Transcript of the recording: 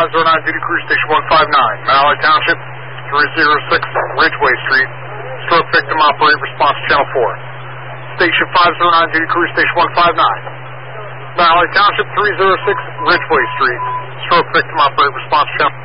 509, duty crew station 159, Valley Township, 306 Ridgeway Street. Stroke victim operate response channel 4. Station 509, duty crew station 159, Valley Township, 306 Ridgeway Street. Stroke victim operate response channel